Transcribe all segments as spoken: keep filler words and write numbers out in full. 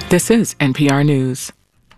This is N P R News.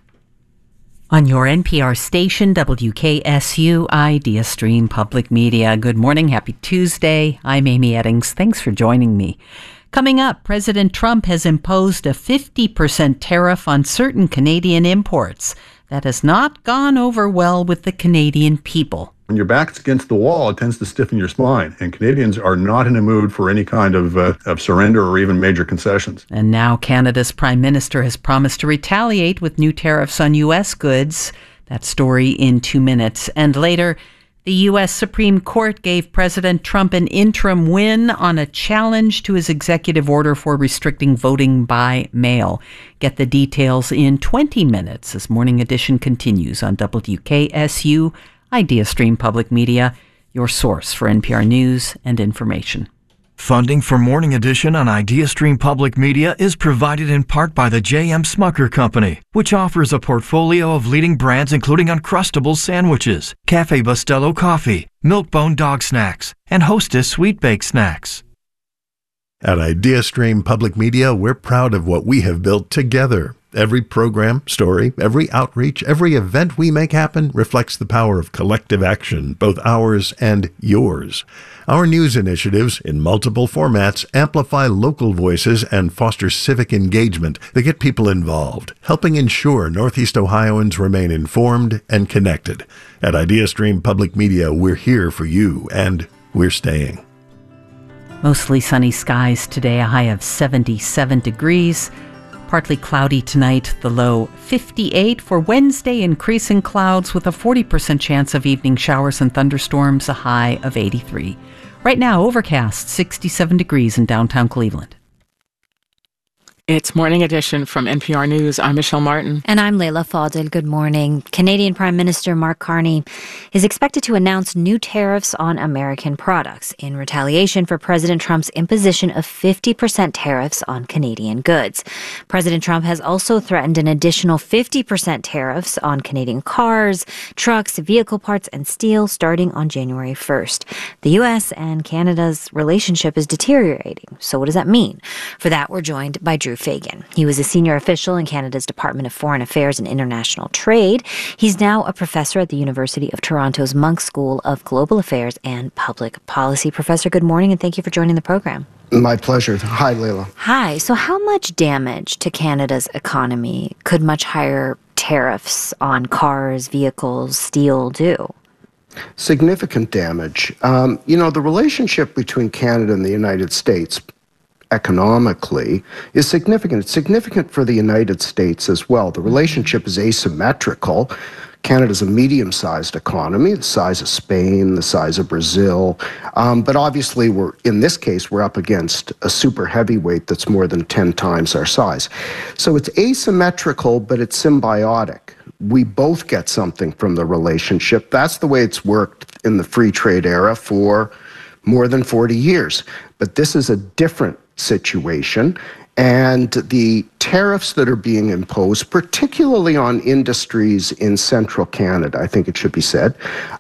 On your N P R station, W K S U Idea Stream Public Media. Good morning. Happy Tuesday. I'm Amy Eddings. Thanks for joining me. Coming up, President Trump has imposed a fifty percent tariff on certain Canadian imports. That has not gone over well with the Canadian people. When your back's against the wall, it tends to stiffen your spine, and Canadians are not in a mood for any kind of, uh, of surrender or even major concessions. And now Canada's Prime Minister has promised to retaliate with new tariffs on U S goods. That story in two minutes. And later, the U S Supreme Court gave President Trump an interim win on a challenge to his executive order for restricting voting by mail. Get the details in twenty minutes as Morning Edition continues on W K S U Idea Stream Public Media, your source for N P R news and information. Funding for Morning Edition on Idea Stream Public Media is provided in part by the J M Smucker Company, which offers a portfolio of leading brands including Uncrustables sandwiches, Cafe Bustelo coffee, Milk-Bone dog snacks, and Hostess sweet baked snacks. At Idea Stream Public Media, we're proud of what we have built together. Every program, story, every outreach, every event we make happen reflects the power of collective action, both ours and yours. Our news initiatives, in multiple formats, amplify local voices and foster civic engagement that get people involved, helping ensure Northeast Ohioans remain informed and connected. At Idea Stream Public Media, we're here for you, and we're staying. Mostly sunny skies today, a high of seventy-seven degrees. Partly cloudy tonight, the low fifty-eight. For Wednesday, increasing clouds with a forty percent chance of evening showers and thunderstorms, a high of eighty-three. Right now, overcast, sixty-seven degrees in downtown Cleveland. It's Morning Edition from N P R News. I'm Michelle Martin. And I'm Leila Fadel. Good morning. Canadian Prime Minister Mark Carney is expected to announce new tariffs on American products in retaliation for President Trump's imposition of fifty percent tariffs on Canadian goods. President Trump has also threatened an additional fifty percent tariffs on Canadian cars, trucks, vehicle parts, and steel starting on January first. The U S and Canada's relationship is deteriorating. So what does that mean? For that, we're joined by Drew Fagan. He was a senior official in Canada's Department of Foreign Affairs and International Trade. He's now a professor at the University of Toronto's Munk School of Global Affairs and Public Policy. Professor, good morning, and thank you for joining the program. My pleasure. Hi, Leila. Hi. So how much damage to Canada's economy could much higher tariffs on cars, vehicles, steel do? Significant damage. Um, you know, the relationship between Canada and the United States economically is significant. It's significant for the United States as well. The relationship is asymmetrical. Canada's a medium-sized economy, the size of Spain, the size of Brazil. Um, but obviously, we're in this case, we're up against a super heavyweight that's more than ten times our size. So it's asymmetrical, but it's symbiotic. We both get something from the relationship. That's the way it's worked in the free trade era for more than forty years. But this is a different situation, and the tariffs that are being imposed, particularly on industries in central Canada, I think it should be said,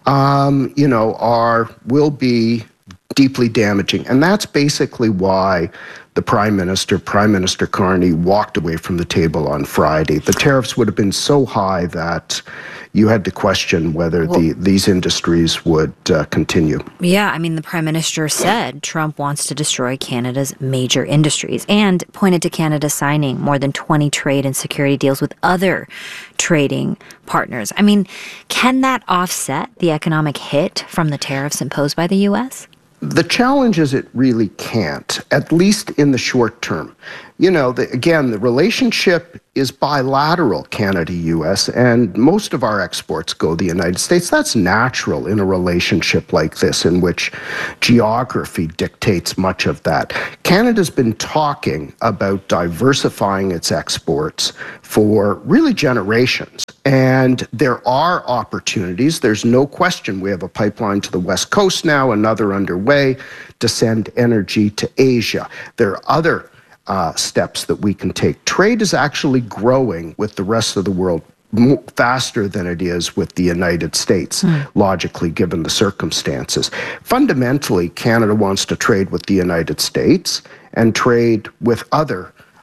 um, you know, are will be deeply damaging. And that's basically why the Prime Minister, Prime Minister Carney, walked away from the table on Friday. The tariffs would have been so high that you had to question whether well, the, these industries would uh, continue. Yeah, I mean, the Prime Minister said Trump wants to destroy Canada's major industries and pointed to Canada signing more than twenty trade and security deals with other trading partners. I mean, can that offset the economic hit from the tariffs imposed by the U S? The challenge is it really can't, at least in the short term. You know, the, again, the relationship is bilateral, Canada-U S, and most of our exports go to the United States. That's natural in a relationship like this, in which geography dictates much of that. Canada's been talking about diversifying its exports for really generations. And there are opportunities. There's no question. We have a pipeline to the West Coast now, another underway to send energy to Asia. There are other uh, steps that we can take. Trade is actually growing with the rest of the world more, faster than it is with the United States, mm. logically, given the circumstances. Fundamentally, Canada wants to trade with the United States and trade with other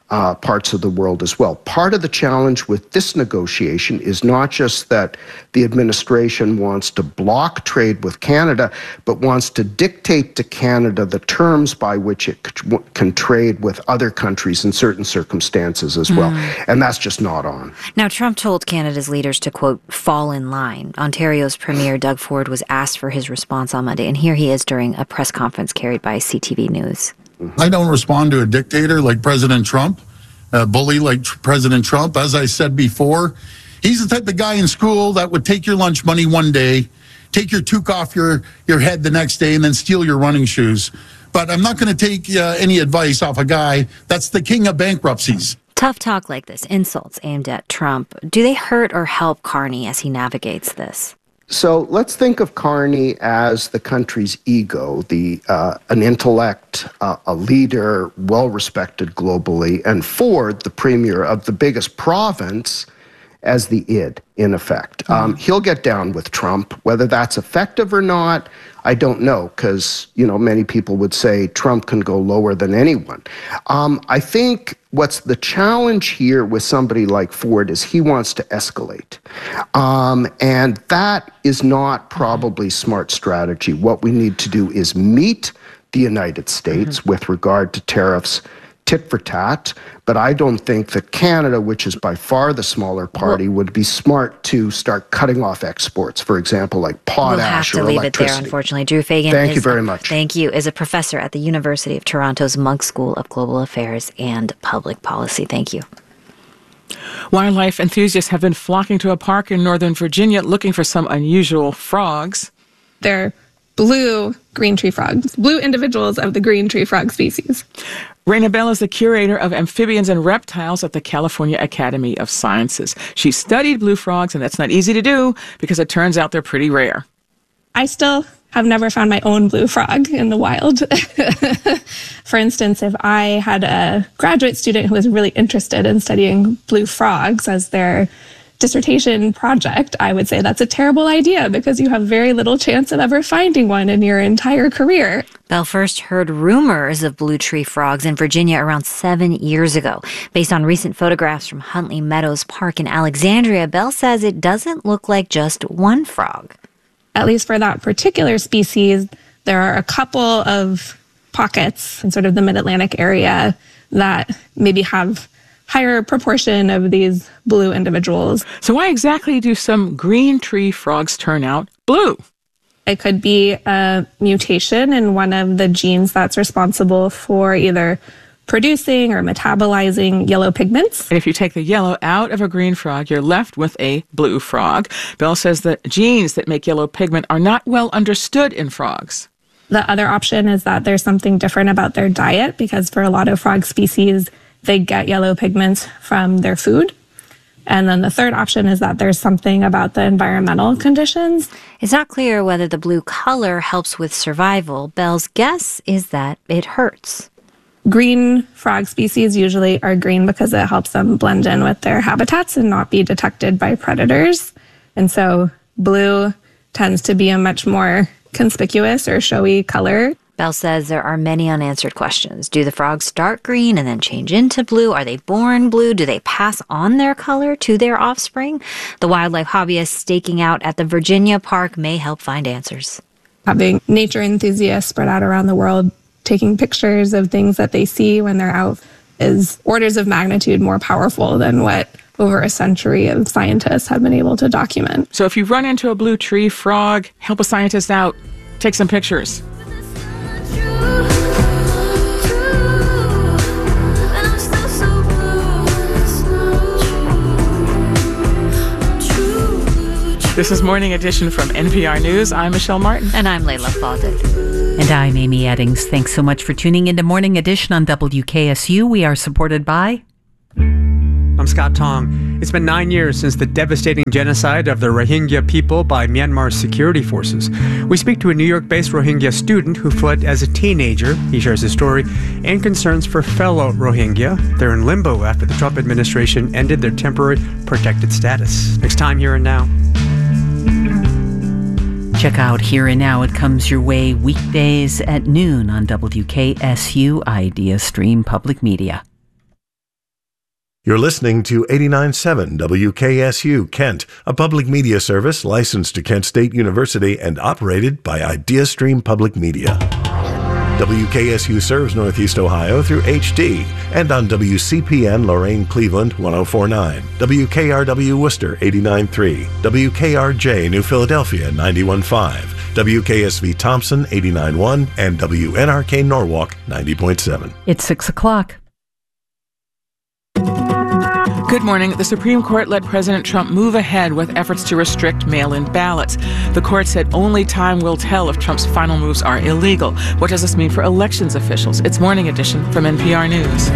uh, parts of the world as well. Part of the challenge with this negotiation is not just that the administration wants to block trade with Canada, but wants to dictate to Canada the terms by which it can trade with other countries in certain circumstances as well. Mm. And that's just not on. Now, Trump told Canada's leaders to, quote, fall in line. Ontario's Premier Doug Ford was asked for his response on Monday, and here he is during a press conference carried by C T V News. I don't respond to a dictator like President Trump, a bully like President Trump. As I said before, he's the type of guy in school that would take your lunch money one day, take your toque off your, your head the next day, and then steal your running shoes. But I'm not going to take uh, any advice off a guy that's the king of bankruptcies. Tough talk like this, insults aimed at Trump. Do they hurt or help Carney as he navigates this? So let's think of Carney as the country's ego, the uh, an intellect, uh, a leader, well-respected globally, and Ford, the premier of the biggest province, as the id, in effect. Mm-hmm. Um, he'll get down with Trump. Whether that's effective or not, I don't know, because, you know, many people would say Trump can go lower than anyone. Um, I think what's the challenge here with somebody like Ford is he wants to escalate. Um, and that is not probably smart strategy. What we need to do is meet the United States mm-hmm. with regard to tariffs, tit for tat, but I don't think that Canada, which is by far the smaller party, well, would be smart to start cutting off exports, for example, like potash or electricity. We'll have to leave it there, unfortunately. Drew Fagan. Thank is, you very much. Thank you. Is a professor at the University of Toronto's Munk School of Global Affairs and Public Policy. Thank you. Wildlife enthusiasts have been flocking to a park in Northern Virginia looking for some unusual frogs. They're blue green tree frogs, blue individuals of the green tree frog species. Raina Bell is the curator of amphibians and reptiles at the California Academy of Sciences. She studied blue frogs, and that's not easy to do because it turns out they're pretty rare. I still have never found my own blue frog in the wild. For instance, if I had a graduate student who was really interested in studying blue frogs as their dissertation project, I would say that's a terrible idea because you have very little chance of ever finding one in your entire career. Bell first heard rumors of blue tree frogs in Virginia around seven years ago. Based on recent photographs from Huntley Meadows Park in Alexandria, Bell says it doesn't look like just one frog. At least for that particular species, there are a couple of pockets in sort of the mid-Atlantic area that maybe have higher proportion of these blue individuals. So why exactly do some green tree frogs turn out blue? It could be a mutation in one of the genes that's responsible for either producing or metabolizing yellow pigments. And if you take the yellow out of a green frog, you're left with a blue frog. Bell says that genes that make yellow pigment are not well understood in frogs. The other option is that there's something different about their diet, because for a lot of frog species, they get yellow pigments from their food. And then the third option is that there's something about the environmental conditions. It's not clear whether the blue color helps with survival. Bell's guess is that it hurts. Green frog species usually are green because it helps them blend in with their habitats and not be detected by predators. And so blue tends to be a much more conspicuous or showy color. Bell says there are many unanswered questions. Do the frogs start green and then change into blue? Are they born blue? Do they pass on their color to their offspring? The wildlife hobbyists staking out at the Virginia park may help find answers. Having nature enthusiasts spread out around the world taking pictures of things that they see when they're out is orders of magnitude more powerful than what over a century of scientists have been able to document. So if you run into a blue tree frog, help a scientist out. Take some pictures. This is Morning Edition from N P R News. I'm Michelle Martin. And I'm Layla Fawcett. And I'm Amy Eddings. Thanks so much for tuning into Morning Edition on W K S U. We are supported by... I'm Scott Tong. It's been nine years since the devastating genocide of the Rohingya people by Myanmar's security forces. We speak to a New York-based Rohingya student who fled as a teenager. He shares his story and concerns for fellow Rohingya. They're in limbo after the Trump administration ended their temporary protected status. Next time, Here and Now. Check out Here and Now. It comes your way weekdays at noon on W K S U Idea Stream Public Media. You're listening to eighty-nine point seven W K S U Kent, a public media service licensed to Kent State University and operated by IdeaStream Public Media. W K S U serves Northeast Ohio through H D and on W C P N Lorain Cleveland one oh four point nine, W K R W Worcester eighty-nine point three, W K R J New Philadelphia ninety-one point five, W K S V Thompson eighty-nine point one, and W N R K Norwalk ninety point seven. It's six o'clock. Good morning. The Supreme Court let President Trump move ahead with efforts to restrict mail-in ballots. The court said only time will tell if Trump's final moves are illegal. What does this mean for elections officials? It's Morning Edition from N P R News.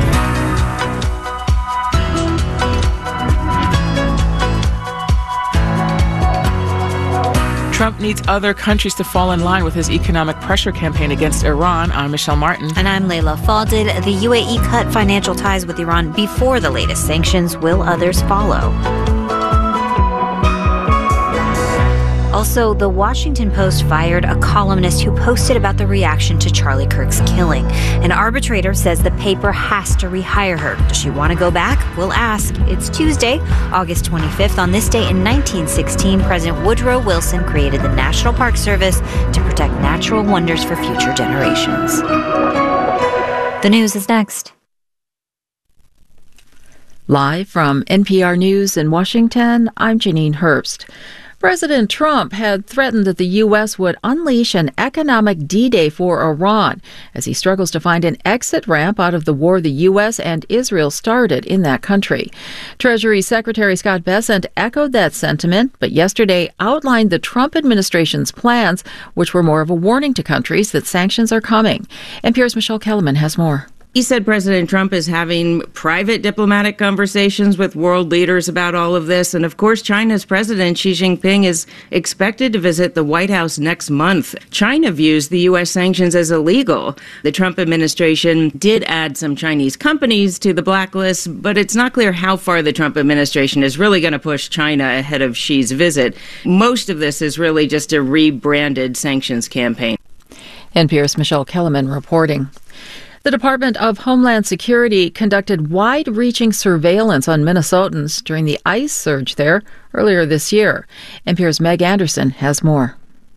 Trump needs other countries to fall in line with his economic pressure campaign against Iran. I'm Michelle Martin. And I'm Layla Fadel. The U A E cut financial ties with Iran before the latest sanctions. Will others follow? Also, the Washington Post fired a columnist who posted about the reaction to Charlie Kirk's killing. An arbitrator says the paper has to rehire her. Does she want to go back? We'll ask. It's Tuesday, August twenty-fifth. On this day in nineteen sixteen, President Woodrow Wilson created the National Park Service to protect natural wonders for future generations. The news is next. Live from N P R News in Washington, I'm Janine Herbst. President Trump had threatened that the U S would unleash an economic D-Day for Iran as he struggles to find an exit ramp out of the war the U S and Israel started in that country. Treasury Secretary Scott Bessent echoed that sentiment, but yesterday outlined the Trump administration's plans, which were more of a warning to countries that sanctions are coming. N P R's Michelle Kellerman has more. He said President Trump is having private diplomatic conversations with world leaders about all of this. And of course, China's President Xi Jinping is expected to visit the White House next month. China views the U S sanctions as illegal. The Trump administration did add some Chinese companies to the blacklist, but it's not clear how far the Trump administration is really going to push China ahead of Xi's visit. Most of this is really just a rebranded sanctions campaign. N P R's Michelle Kellerman reporting. The Department of Homeland Security conducted wide-reaching surveillance on Minnesotans during the ICE surge there earlier this year. N P R's Meg Anderson has more.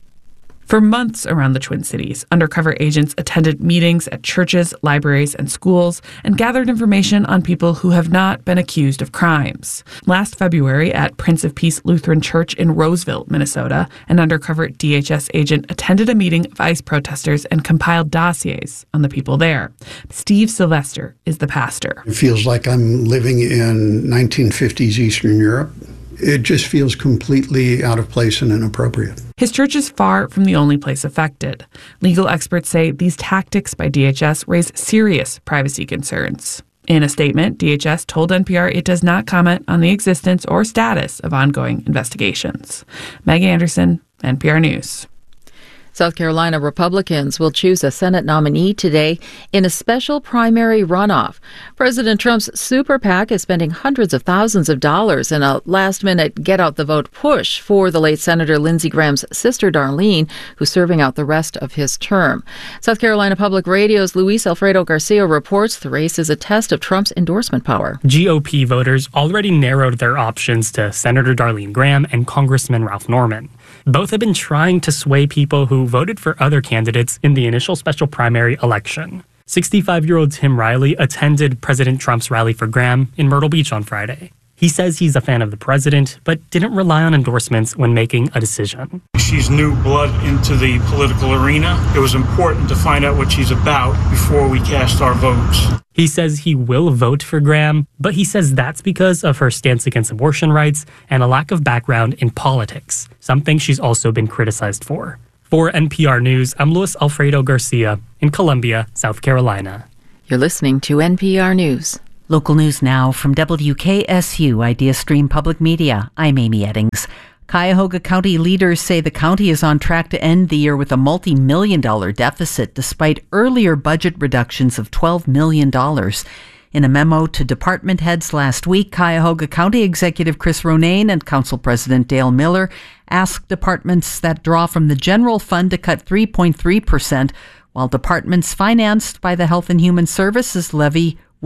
For months around the Twin Cities, undercover agents attended meetings at churches, libraries, and schools and gathered information on people who have not been accused of crimes. Last February, at Prince of Peace Lutheran Church in Roseville, Minnesota, an undercover D H S agent attended a meeting of ICE protesters and compiled dossiers on the people there. Steve Sylvester is the pastor. It feels like I'm living in nineteen fifties Eastern Europe. It just feels completely out of place and inappropriate. His church is far from the only place affected. Legal experts say these tactics by D H S raise serious privacy concerns. In a statement, D H S told N P R it does not comment on the existence or status of ongoing investigations. Meg Anderson, N P R News. South Carolina Republicans will choose a Senate nominee today in a special primary runoff. President Trump's super PAC is spending hundreds of thousands of dollars in a last-minute get-out-the-vote push for the late Senator Lindsey Graham's sister, Darlene, who's serving out the rest of his term. South Carolina Public Radio's Luis Alfredo Garcia reports the race is a test of Trump's endorsement power. G O P voters already narrowed their options to Senator Darlene Graham and Congressman Ralph Norman. Both have been trying to sway people who voted for other candidates in the initial special primary election. sixty-five-year-old Tim Riley attended President Trump's rally for Graham in Myrtle Beach on Friday. He says he's a fan of the president, but didn't rely on endorsements when making a decision. She's new blood into the political arena. It was important to find out what she's about before we cast our votes. He says he will vote for Graham, but he says that's because of her stance against abortion rights and a lack of background in politics, something she's also been criticized for. For N P R News, I'm Luis Alfredo Garcia in Columbia, South Carolina. You're listening to N P R News. Local news now from W K S U IdeaStream Public Media. I'm Amy Eddings. Cuyahoga County leaders say the county is on track to end the year with a multi-million dollar deficit despite earlier budget reductions of twelve million dollars. In a memo to department heads last week, Cuyahoga County Executive Chris Ronayne and Council President Dale Miller asked departments that draw from the general fund to cut three point three percent, while departments financed by the Health and Human Services levy will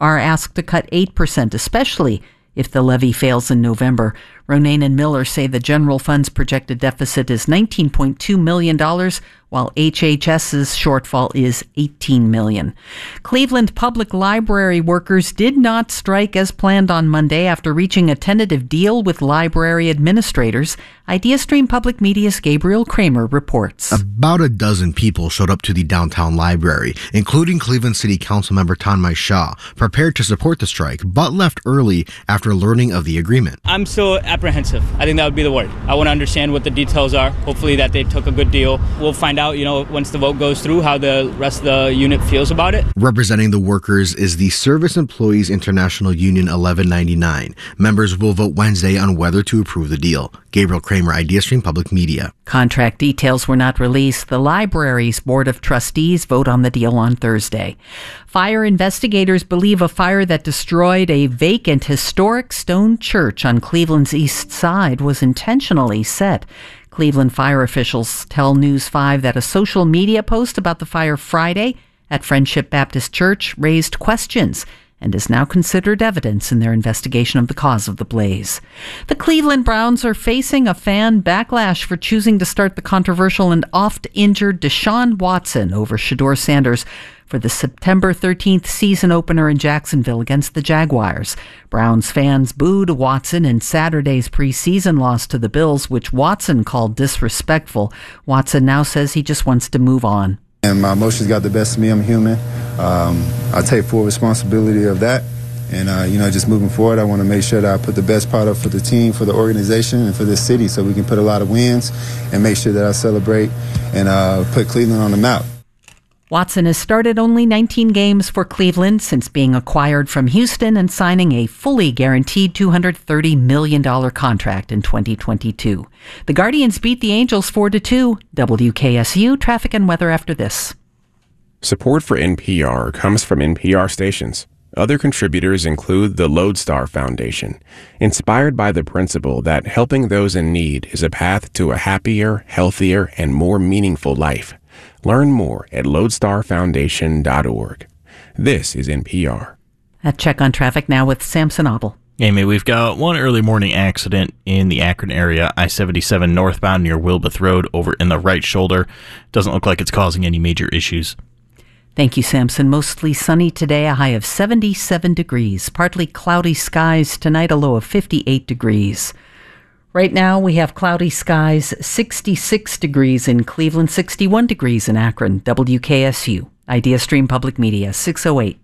are asked to cut eight percent, especially if the levy fails in November. Ronayne and Miller say the general fund's projected deficit is nineteen point two million dollars, while H H S's shortfall is eighteen million dollars. Cleveland Public Library workers did not strike as planned on Monday after reaching a tentative deal with library administrators. IdeaStream Public Media's Gabriel Kramer reports. About a dozen people showed up to the downtown library, including Cleveland City Council member Tanmay Shah, prepared to support the strike, but left early after learning of the agreement. I'm so apprehensive. I think that would be the word. I want to understand what the details are. Hopefully that they took a good deal. We'll find out, you know, once the vote goes through, how the rest of the unit feels about it. Representing the workers is the Service Employees International Union eleven ninety-nine. Members will vote Wednesday on whether to approve the deal. Gabriel Kramer, IdeaStream Public Media. Contract details were not released. The library's Board of Trustees vote on the deal on Thursday. Fire investigators believe a fire that destroyed a vacant historic stone church on Cleveland's east side was intentionally set. Cleveland fire officials tell News five that a social media post about the fire Friday at Friendship Baptist Church raised questions and is now considered evidence in their investigation of the cause of the blaze. The Cleveland Browns are facing a fan backlash for choosing to start the controversial and oft-injured Deshaun Watson over Shedeur Sanders for the September thirteenth season opener in Jacksonville against the Jaguars. Browns fans booed Watson in Saturday's preseason loss to the Bills, which Watson called disrespectful. Watson now says he just wants to move on. And my emotions got the best of me. I'm human. Um, I take full responsibility of that. And, uh, you know, just moving forward, I want to make sure that I put the best product for the team, for the organization, and for this city so we can put a lot of wins and make sure that I celebrate and uh, put Cleveland on the map. Watson has started only nineteen games for Cleveland since being acquired from Houston and signing a fully guaranteed two hundred thirty million dollars contract in twenty twenty-two. The Guardians beat the Angels four to two. W K S U traffic and weather after this. Support for N P R comes from N P R stations. Other contributors include the Lodestar Foundation, inspired by the principle that helping those in need is a path to a happier, healthier, and more meaningful life. Learn more at lodestar foundation dot org. This is N P R. A check on traffic now with Samson Obel. Amy, we've got one early morning accident in the Akron area, I seventy-seven northbound near Wilbeth Road over in the right shoulder. Doesn't look like it's causing any major issues. Thank you, Samson. Mostly sunny today, a high of seventy-seven degrees. Partly cloudy skies tonight, a low of fifty-eight degrees. Right now, we have cloudy skies, sixty-six degrees in Cleveland, sixty-one degrees in Akron. W K S U, IdeaStream Public Media, six oh eight.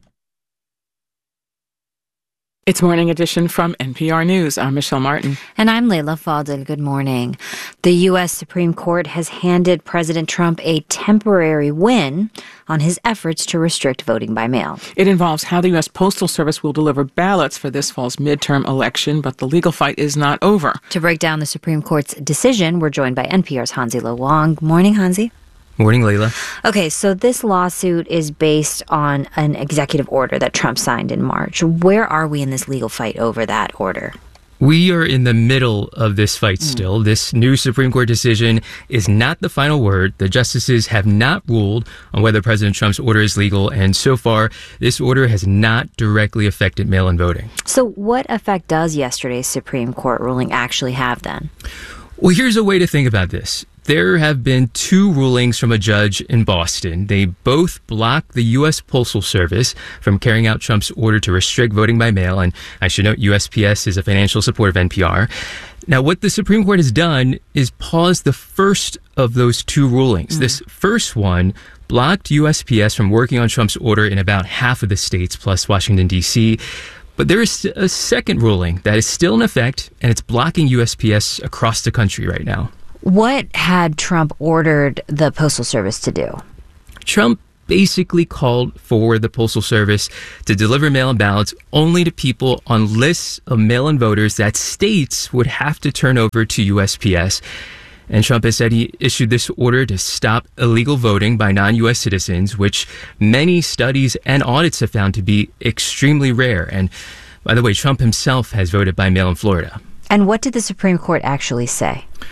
It's Morning Edition from N P R News. I'm Michelle Martin. And I'm Layla Fadel. Good morning. The U S Supreme Court has handed President Trump a temporary win on his efforts to restrict voting by mail. It involves how the U S Postal Service will deliver ballots for this fall's midterm election, but the legal fight is not over. To break down the Supreme Court's decision, we're joined by N P R's Hansi Lo Wang. Morning, Hansi. Morning, Layla. Okay, so this lawsuit is based on an executive order that Trump signed in March. Where are we in this legal fight over that order? We are in the middle of this fight still. Mm. This new Supreme Court decision is not the final word. The justices have not ruled on whether President Trump's order is legal, and so far, this order has not directly affected mail-in voting. So what effect does yesterday's Supreme Court ruling actually have then? Well, here's a way to think about this. There have been two rulings from a judge in Boston. They both blocked the U S Postal Service from carrying out Trump's order to restrict voting by mail. And I should note, U S P S is a financial support of N P R. Now, what the Supreme Court has done is pause the first of those two rulings. Mm. This first one blocked U S P S from working on Trump's order in about half of the states, plus Washington, D C. But there is a second ruling that is still in effect, and it's blocking U S P S across the country right now. What had Trump ordered the Postal Service to do? Trump basically called for the Postal Service to deliver mail-in ballots only to people on lists of mail-in voters that states would have to turn over to U S P S. And Trump has said he issued this order to stop illegal voting by non-U S citizens, which many studies and audits have found to be extremely rare. And by the way, Trump himself has voted by mail in Florida. And what did the Supreme Court actually say?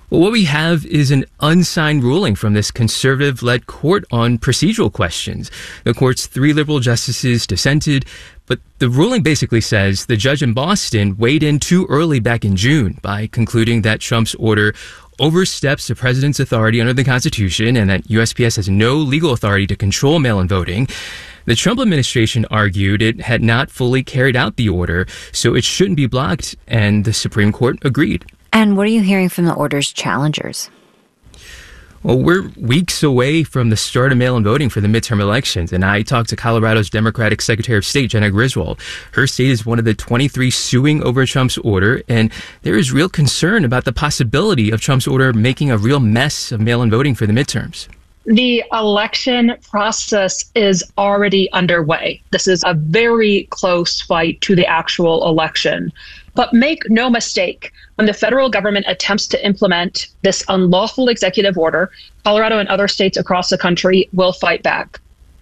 Well, what we have is an unsigned ruling from this conservative-led court on procedural questions. The court's three liberal justices dissented, but the ruling basically says the judge in Boston weighed in too early back in June by concluding that Trump's order oversteps the president's authority under the Constitution and that U S P S has no legal authority to control mail-in voting. The Trump administration argued it had not fully carried out the order, so it shouldn't be blocked, and the Supreme Court agreed. And what are you hearing from the order's challengers? Well, we're weeks away from the start of mail-in voting for the midterm elections, and I talked to Colorado's Democratic Secretary of State, Jena Griswold. Her state is one of the twenty-three suing over Trump's order, and there is real concern about the possibility of Trump's order making a real mess of mail-in voting for the midterms. The election process is already underway. This is a very close fight to the actual election. But make no mistake, when the federal government attempts to implement this unlawful executive order, Colorado and other states across the country will fight back.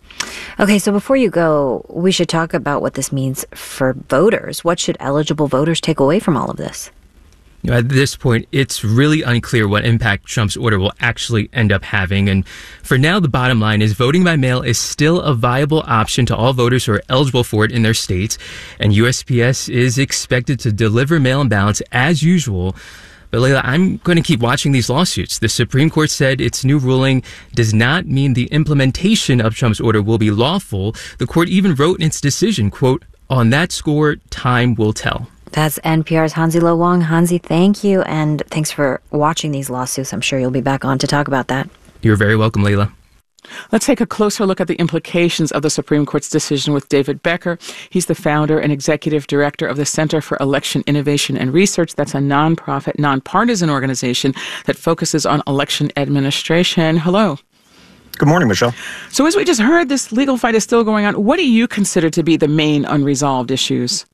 Okay, so before you go, we should talk about what this means for voters. What should eligible voters take away from all of this? You know, at this point, it's really unclear what impact Trump's order will actually end up having. And for now, the bottom line is voting by mail is still a viable option to all voters who are eligible for it in their states. And U S P S is expected to deliver mail-in ballots as usual. But Leila, I'm going to keep watching these lawsuits. The Supreme Court said its new ruling does not mean the implementation of Trump's order will be lawful. The court even wrote in its decision, quote, "On that score, time will tell." That's N P R's Hansi Lo Wang. Hansi, thank you, and thanks for watching these lawsuits. I'm sure you'll be back on to talk about that. You're very welcome, Leila. Let's take a closer look at the implications of the Supreme Court's decision with David Becker. He's the founder and executive director of the Center for Election Innovation and Research. That's a nonprofit, nonpartisan organization that focuses on election administration. Hello. Good morning, Michelle. So as we just heard, this legal fight is still going on. What do you consider to be the main unresolved issues?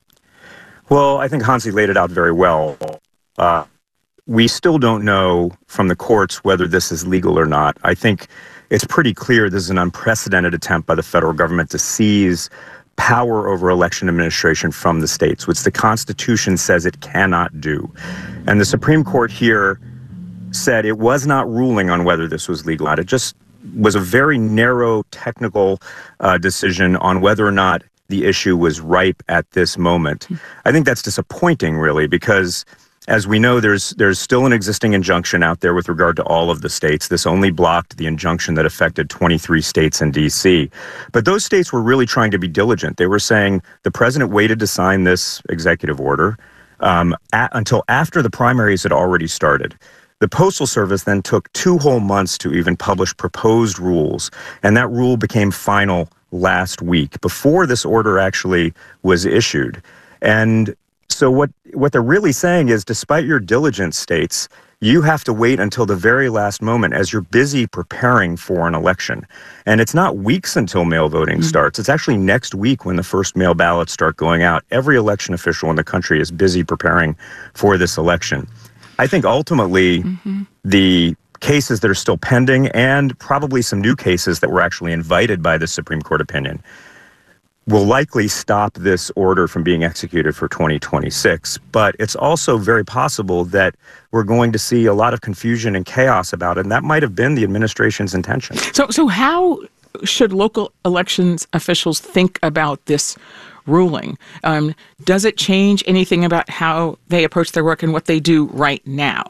Well, I think Hansi laid it out very well. Uh, we still don't know from the courts whether this is legal or not. I think it's pretty clear this is an unprecedented attempt by the federal government to seize power over election administration from the states, which the Constitution says it cannot do. And the Supreme Court here said it was not ruling on whether this was legal or not. It just was a very narrow technical uh, decision on whether or not the issue was ripe at this moment. I think that's disappointing, really, because as we know, there's there's still an existing injunction out there with regard to all of the states. This only blocked the injunction that affected twenty-three states and D C. But those states were really trying to be diligent. They were saying the president waited to sign this executive order um, at, until after the primaries had already started. The Postal Service then took two whole months to even publish proposed rules, and that rule became final last week, before this order actually was issued. And so what, what they're really saying is, despite your diligence, states, you have to wait until the very last moment as you're busy preparing for an election. And it's not weeks until mail voting mm-hmm. starts. It's actually next week when the first mail ballots start going out. Every election official in the country is busy preparing for this election. I think ultimately mm-hmm. the cases that are still pending, and probably some new cases that were actually invited by the Supreme Court opinion, will likely stop this order from being executed for twenty twenty-six. But it's also very possible that we're going to see a lot of confusion and chaos about it, and that might have been the administration's intention. So, so how should local elections officials think about this ruling? Um, does it change anything about how they approach their work and what they do right now?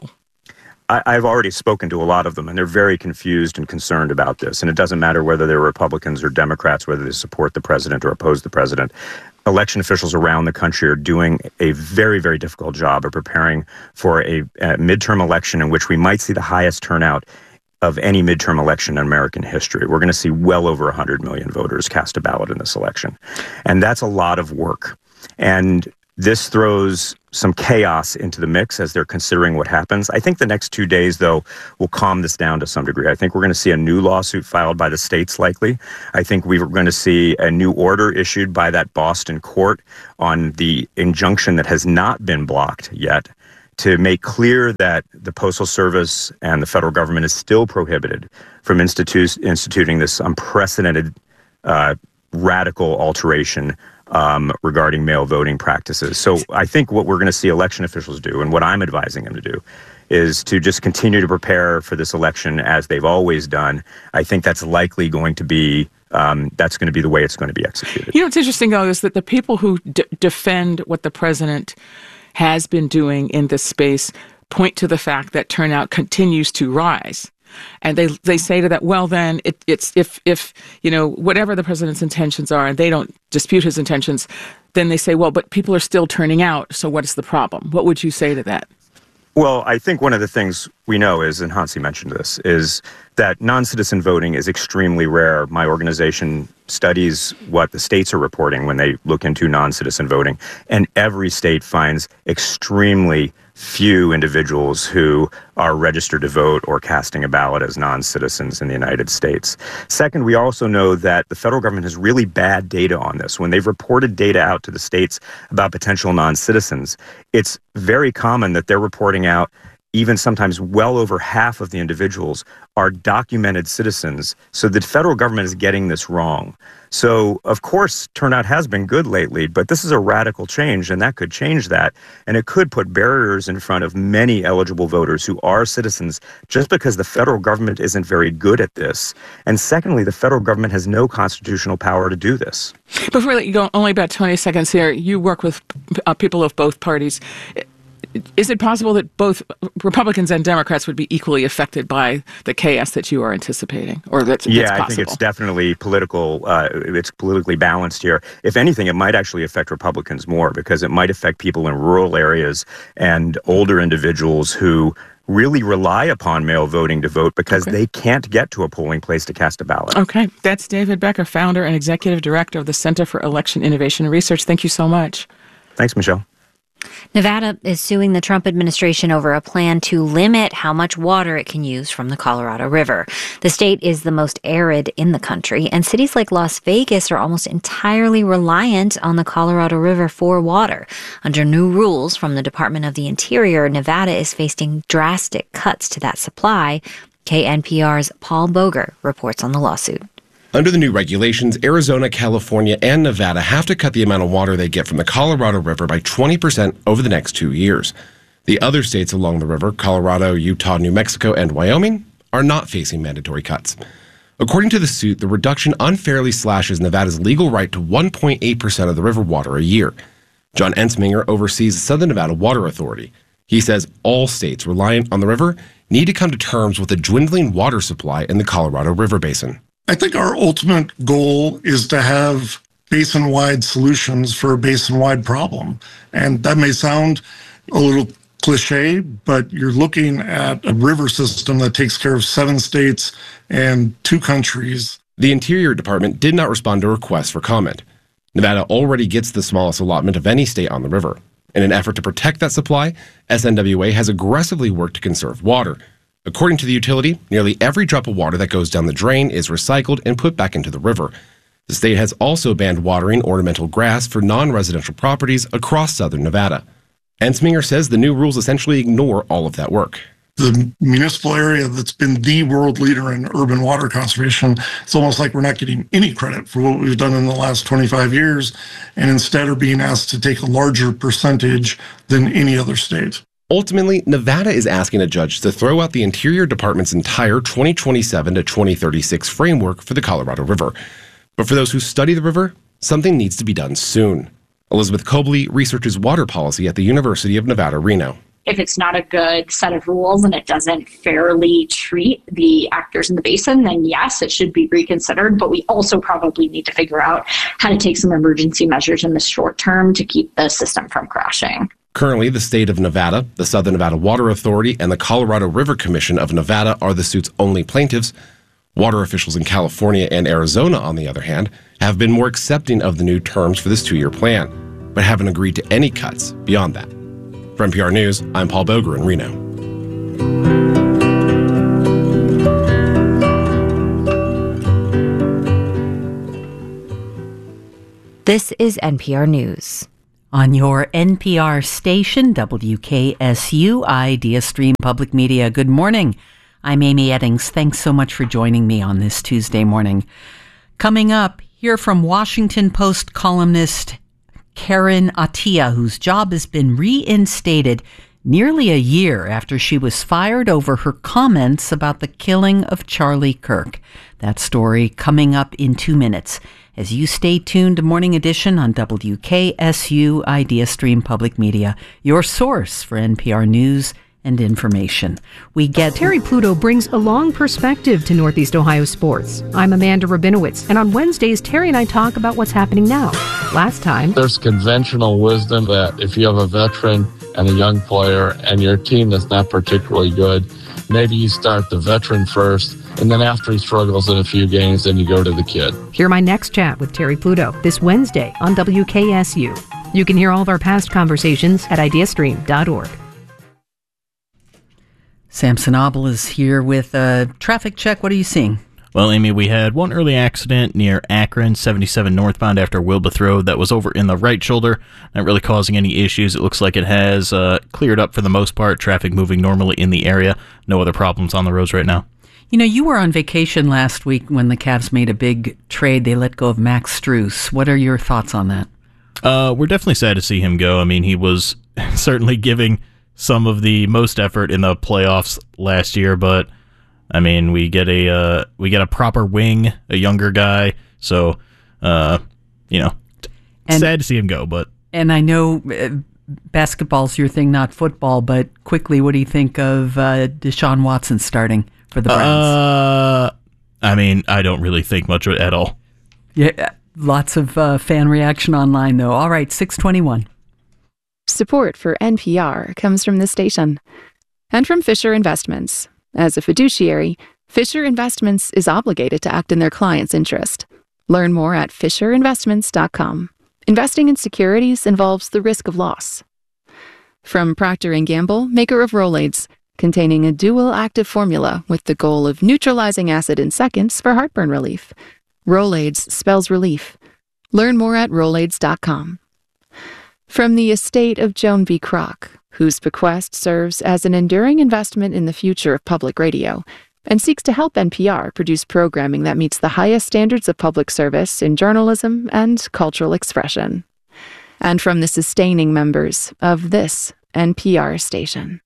I've already spoken to a lot of them, and they're very confused and concerned about this. And it doesn't matter whether they're Republicans or Democrats, whether they support the president or oppose the president. Election officials around the country are doing a very, very difficult job of preparing for a, a midterm election in which we might see the highest turnout of any midterm election in American history. We're going to see well over one hundred million voters cast a ballot in this election. And that's a lot of work. And this throws some chaos into the mix as they're considering what happens. I think the next two days, though, will calm this down to some degree. I think we're going to see a new lawsuit filed by the states likely. I think we're going to see a new order issued by that Boston court on the injunction that has not been blocked yet, to make clear that the Postal Service and the federal government is still prohibited from institu- instituting this unprecedented uh, radical alteration Um, regarding mail voting practices. So I think what we're going to see election officials do, and what I'm advising them to do, is to just continue to prepare for this election as they've always done. I think that's likely going to be Um, that's going to be the way it's going to be executed. You know, what's interesting, though, is that the people who d- defend what the president has been doing in this space point to the fact that turnout continues to rise. And they they say to that, well, then it, it's if, if, you know, whatever the president's intentions are, and they don't dispute his intentions, then they say, well, but people are still turning out, so what is the problem? What would you say to that? Well, I think one of the things we know is, and Hansi mentioned this, is that non-citizen voting is extremely rare. My organization studies what the states are reporting when they look into non-citizen voting, and every state finds extremely few individuals who are registered to vote or casting a ballot as non-citizens in the United States. Second, we also know that the federal government has really bad data on this. When they've reported data out to the states about potential non-citizens, it's very common that they're reporting out even sometimes well over half of the individuals are documented citizens. So the federal government is getting this wrong. So, of course, turnout has been good lately, but this is a radical change, and that could change that. And it could put barriers in front of many eligible voters who are citizens just because the federal government isn't very good at this. And secondly, the federal government has no constitutional power to do this. Before we go, only about twenty seconds here, you work with uh, people of both parties. Is it possible that both Republicans and Democrats would be equally affected by the chaos that you are anticipating, or that's, yeah, that's possible? I think it's definitely political. Uh, it's politically balanced here. If anything, it might actually affect Republicans more because it might affect people in rural areas and older individuals who really rely upon mail voting to vote because okay. they can't get to a polling place to cast a ballot. Okay, that's David Becker, founder and executive director of the Center for Election Innovation and Research. Thank you so much. Thanks, Michelle. Nevada is suing the Trump administration over a plan to limit how much water it can use from the Colorado River. The state is the most arid in the country, and cities like Las Vegas are almost entirely reliant on the Colorado River for water. Under new rules from the Department of the Interior, Nevada is facing drastic cuts to that supply. K N P R's Paul Boger reports on the lawsuit. Under the new regulations, Arizona, California, and Nevada have to cut the amount of water they get from the Colorado River by twenty percent over the next two years. The other states along the river, Colorado, Utah, New Mexico, and Wyoming, are not facing mandatory cuts. According to the suit, the reduction unfairly slashes Nevada's legal right to one point eight percent of the river water a year. John Ensminger oversees the Southern Nevada Water Authority. He says all states reliant on the river need to come to terms with a dwindling water supply in the Colorado River basin. I think our ultimate goal is to have basin-wide solutions for a basin-wide problem. And that may sound a little cliche, but you're looking at a river system that takes care of seven states and two countries. The Interior Department did not respond to requests for comment. Nevada already gets the smallest allotment of any state on the river. In an effort to protect that supply, S N W A has aggressively worked to conserve water. According to the utility, nearly every drop of water that goes down the drain is recycled and put back into the river. The state has also banned watering ornamental grass for non-residential properties across southern Nevada. Ensminger says the new rules essentially ignore all of that work. The municipal area that's been the world leader in urban water conservation, it's almost like we're not getting any credit for what we've done in the last twenty-five years, and instead are being asked to take a larger percentage than any other state. Ultimately, Nevada is asking a judge to throw out the Interior Department's entire twenty twenty-seven to twenty thirty-six framework for the Colorado River. But for those who study the river, something needs to be done soon. Elizabeth Cobley researches water policy at the University of Nevada, Reno. If it's not a good set of rules and it doesn't fairly treat the actors in the basin, then yes, it should be reconsidered. But we also probably need to figure out how to take some emergency measures in the short term to keep the system from crashing. Currently, the state of Nevada, the Southern Nevada Water Authority, and the Colorado River Commission of Nevada are the suit's only plaintiffs. Water officials in California and Arizona, on the other hand, have been more accepting of the new terms for this two-year plan, but haven't agreed to any cuts beyond that. For N P R News, I'm Paul Boger in Reno. This is N P R News. On your N P R station, W K S U, Idea Stream Public Media. Good morning. I'm Amy Eddings. Thanks so much for joining me on this Tuesday morning. Coming up, hear from Washington Post columnist Karen Attiah, whose job has been reinstated nearly a year after she was fired over her comments about the killing of Charlie Kirk. That story coming up in two minutes as you stay tuned to Morning Edition on W K S U Idea Stream Public Media, your source for N P R news and information. We get Terry Pluto brings a long perspective to Northeast Ohio sports. I'm Amanda Rabinowitz, and on Wednesdays, Terry and I talk about what's happening now. Last time, there's conventional wisdom that if you have a veteran and a young player and your team that's not particularly good, maybe you start the veteran first, and then after he struggles in a few games, then you go to the kid. Hear my next chat with Terry Pluto this Wednesday on W K S U. You can hear all of our past conversations at ideastream dot org. Samson Abel is here with a traffic check. What are you seeing? Well, Amy, we had one early accident near Akron, seventy-seven northbound after Wilbeth Road. That was over in the right shoulder, not really causing any issues. It looks like it has uh, cleared up for the most part. Traffic moving normally in the area. No other problems on the roads right now. You know, you were on vacation last week when the Cavs made a big trade. They let go of Max Strus. What are your thoughts on that? Uh, we're definitely sad to see him go. I mean, he was certainly giving some of the most effort in the playoffs last year, but I mean, we get a uh, we get a proper wing, a younger guy, so uh, you know, and, sad to see him go. But and I know uh, basketball's your thing, not football. But quickly, what do you think of uh, Deshaun Watson starting for the Browns? Uh, I mean, I don't really think much of it at all. Yeah, lots of uh, fan reaction online, though. All right, six twenty-one. Support for N P R comes from this station and from Fisher Investments. As a fiduciary, Fisher Investments is obligated to act in their client's interest. Learn more at fisher investments dot com. Investing in securities involves the risk of loss. From Procter and Gamble, maker of Rolaids, containing a dual active formula with the goal of neutralizing acid in seconds for heartburn relief. Rolaids spells relief. Learn more at rolaids dot com. From the estate of Joan B. Kroc, whose bequest serves as an enduring investment in the future of public radio, and seeks to help N P R produce programming that meets the highest standards of public service in journalism and cultural expression. And from the sustaining members of this N P R station.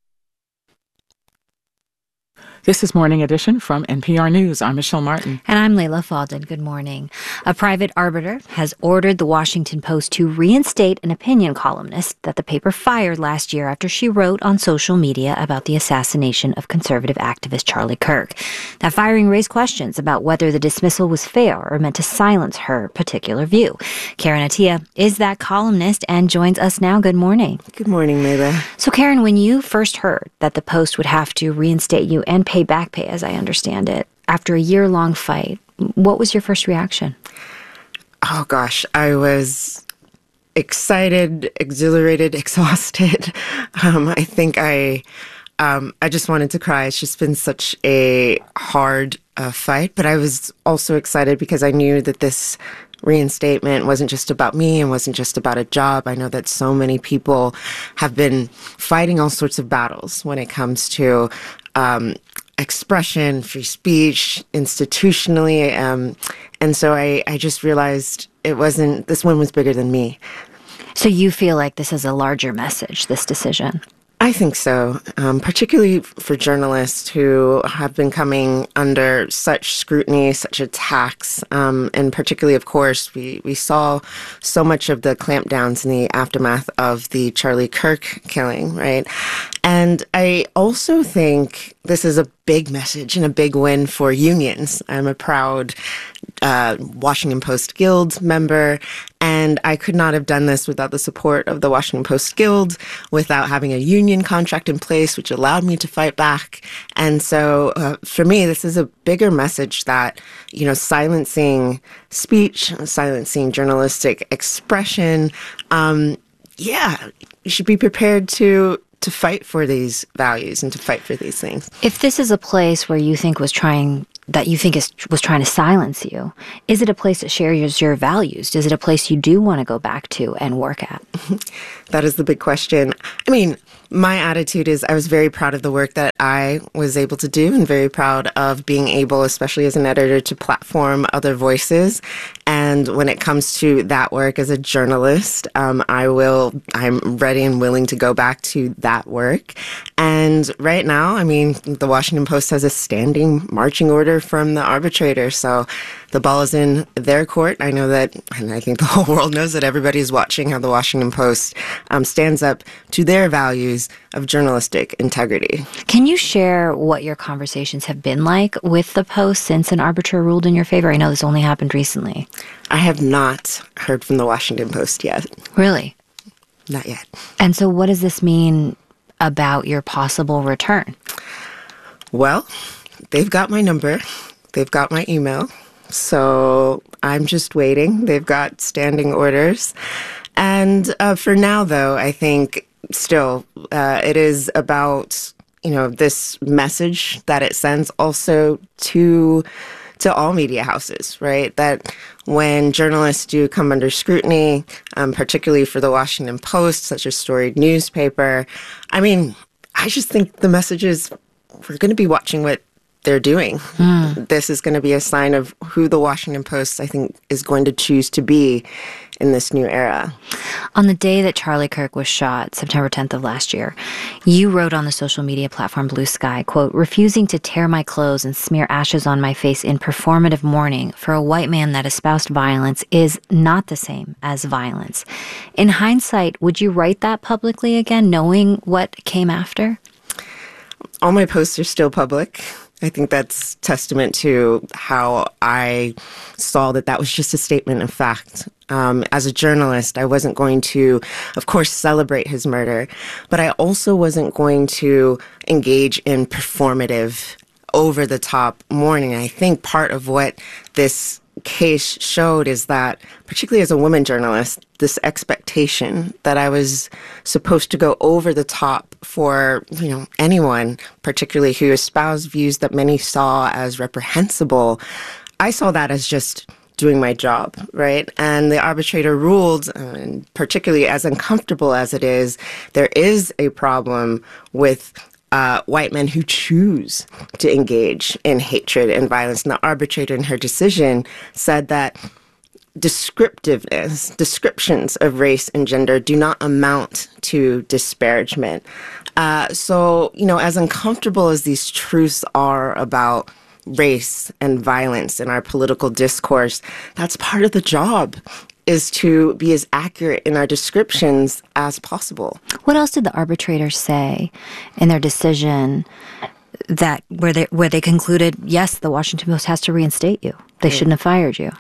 This is Morning Edition from N P R News. I'm Michelle Martin. And I'm Layla Faldin. Good morning. A private arbiter has ordered the Washington Post to reinstate an opinion columnist that the paper fired last year after she wrote on social media about the assassination of conservative activist Charlie Kirk. That firing raised questions about whether the dismissal was fair or meant to silence her particular view. Karen Attia is that columnist and joins us now. Good morning. Good morning, Layla. So, Karen, when you first heard that the Post would have to reinstate you and pay back pay, as I understand it, after a year-long fight, what was your first reaction? Oh, gosh. I was excited, exhilarated, exhausted. Um, I think I um, I just wanted to cry. It's just been such a hard uh, fight, but I was also excited because I knew that this reinstatement wasn't just about me and wasn't just about a job. I know that so many people have been fighting all sorts of battles when it comes to um, expression, free speech, institutionally. Um, and so I, I just realized it wasn't, this one was bigger than me. So you feel like this is a larger message, this decision? I think so, um, particularly for journalists who have been coming under such scrutiny, such attacks, um, and particularly, of course, we, we saw so much of the clampdowns in the aftermath of the Charlie Kirk killing, right? And I also think this is a big message and a big win for unions. I'm a proud uh, Washington Post Guild member, and I could not have done this without the support of the Washington Post Guild, without having a union contract in place, which allowed me to fight back. And so uh, for me, this is a bigger message that, you know, silencing speech, silencing journalistic expression, um, yeah, you should be prepared to to fight for these values and to fight for these things. If this is a place where you think was trying, that you think is was trying to silence you, is it a place that shares your values? Is it a place you do want to go back to and work at? That is the big question. I mean, My attitude is I was very proud of the work that I was able to do and very proud of being able, especially as an editor, to platform other voices. And when it comes to that work as a journalist, um, I will, I'm ready and willing to go back to that work. And right now, I mean, the Washington Post has a standing marching order from the arbitrator. So the ball is in their court. I know that, and I think the whole world knows that everybody's watching how the Washington Post um, stands up to their values of journalistic integrity. Can you share what your conversations have been like with the Post since an arbitrator ruled in your favor? I know this only happened recently. I have not heard from the Washington Post yet. Really? Not yet. And so what does this mean about your possible return? Well, they've got my number. They've got my email. So I'm just waiting. They've got standing orders. And uh, for now, though, I think still uh, it is about, you know, this message that it sends also to to all media houses, right? That when journalists do come under scrutiny, um, particularly for the Washington Post, such a storied newspaper, I mean, I just think the message is we're going to be watching what they're doing. Mm. This is going to be a sign of who the Washington Post, I think, is going to choose to be in this new era. On the day that Charlie Kirk was shot, September tenth of last year, you wrote on the social media platform Blue Sky, quote, refusing to tear my clothes and smear ashes on my face in performative mourning for a white man that espoused violence is not the same as violence. In hindsight, would you write that publicly again, knowing what came after? All my posts are still public. I think that's testament to how I saw that that was just a statement of fact. Um, as a journalist, I wasn't going to, of course, celebrate his murder, but I also wasn't going to engage in performative, over-the-top mourning. I think part of what this case showed is that, particularly as a woman journalist, this expectation that I was supposed to go over the top for, you know, anyone, particularly who espoused views that many saw as reprehensible, I saw that as just doing my job, right? And the arbitrator ruled, and particularly as uncomfortable as it is, there is a problem with Uh, white men who choose to engage in hatred and violence. And the arbitrator in her decision said that descriptiveness, descriptions of race and gender do not amount to disparagement. Uh, so, you know, as uncomfortable as these truths are about race and violence in our political discourse, that's part of the job, is to be as accurate in our descriptions as possible. What else did the arbitrator say in their decision that where they where they concluded, yes, the Washington Post has to reinstate you? They shouldn't have fired you.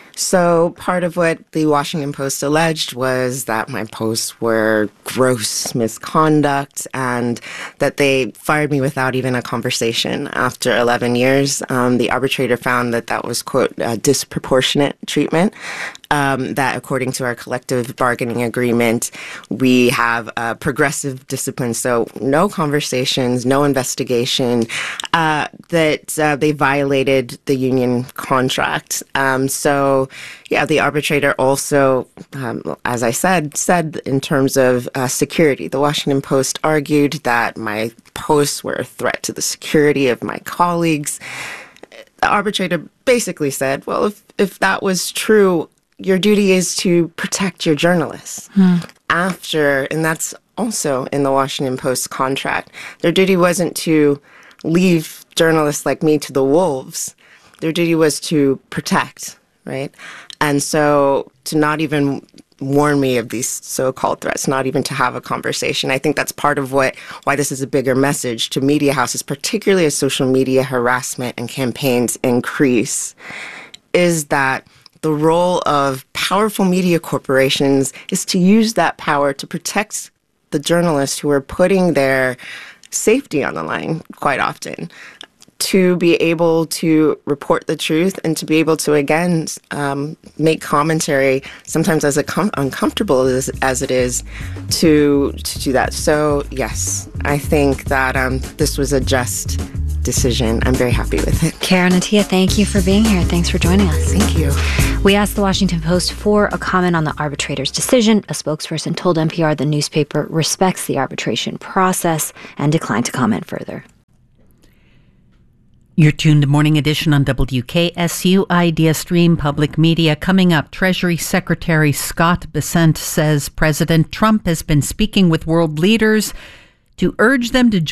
So part of what the Washington Post alleged was that my posts were gross misconduct and that they fired me without even a conversation after eleven years. Um, the arbitrator found that that was, quote, uh, disproportionate treatment. Um, that according to our collective bargaining agreement, we have uh, progressive discipline. So no conversations, no investigation, uh, that uh, they violated the union contract. Um, so, yeah, the arbitrator also, um, as I said, said in terms of uh, security, the Washington Post argued that my posts were a threat to the security of my colleagues. The arbitrator basically said, well, if, if that was true, your duty is to protect your journalists. Hmm. After, and that's also in the Washington Post contract, their duty wasn't to leave journalists like me to the wolves. Their duty was to protect, right? And so to not even warn me of these so-called threats, not even to have a conversation. I think that's part of what why this is a bigger message to media houses, particularly as social media harassment and campaigns increase, is that the role of powerful media corporations is to use that power to protect the journalists who are putting their safety on the line quite often, to be able to report the truth and to be able to, again, um, make commentary, sometimes as a com- uncomfortable as, as it is, to, to do that. So, yes, I think that um, this was a just decision. I'm very happy with it. Karen Attiah, thank you for being here. Thanks for joining us. Thank you. We asked the Washington Post for a comment on the arbitrator's decision. A spokesperson told N P R the newspaper respects the arbitration process and declined to comment further. You're tuned to Morning Edition on W K S U Idea Stream Public Media. Coming up, Treasury Secretary Scott Bessent says President Trump has been speaking with world leaders to urge them to join